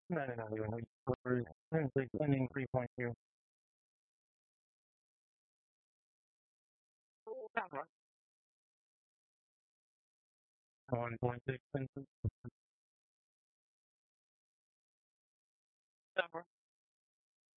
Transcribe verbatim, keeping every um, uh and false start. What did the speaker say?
No, no, no, no, no. We're currently spending three point two. one point six.